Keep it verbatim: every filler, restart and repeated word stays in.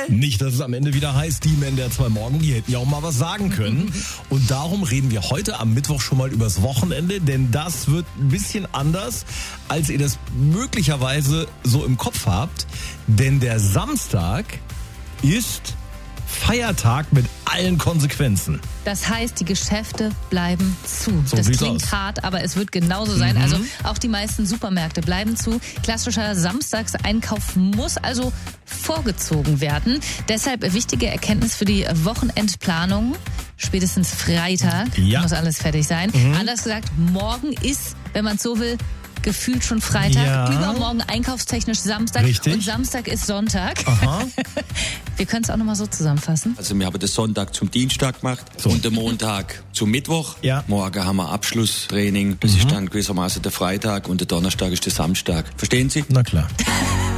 Nicht, dass es am Ende wieder heißt, die Männer der zwei Morgen, die hätten ja auch mal was sagen können. Und darum reden wir heute am Mittwoch schon mal übers Wochenende, denn das wird ein bisschen anders, als ihr das möglicherweise so im Kopf habt. Denn der Samstag ist Feiertag mit allen Konsequenzen. Das heißt, die Geschäfte bleiben zu. So das sieht's klingt aus. hart, aber es wird genauso sein. Mhm. Also auch die meisten Supermärkte bleiben zu. Klassischer Samstagseinkauf muss also vorgezogen werden. Deshalb wichtige Erkenntnis für die Wochenendplanung. Spätestens Freitag Ja. muss alles fertig sein. Mhm. Anders gesagt, morgen ist, wenn man es so will, gefühlt schon Freitag. Ja. Übermorgen einkaufstechnisch Samstag. Richtig. Und Samstag ist Sonntag. Aha. Wir können es auch nochmal so zusammenfassen. Also wir haben den Sonntag zum Dienstag gemacht So. und den Montag zum Mittwoch. Ja. Morgen haben wir Abschlusstraining. Das ist dann gewissermaßen der Freitag und der Donnerstag ist der Samstag. Verstehen Sie? Na klar.